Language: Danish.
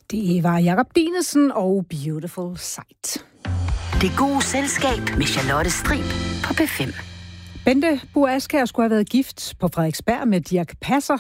Det var Jakob Dinesen og Beautiful Sight. Det gode selskab med Charlotte Strib på P5. Bente Buaskær skulle have været gift på Frederiksberg med Dirch Passer,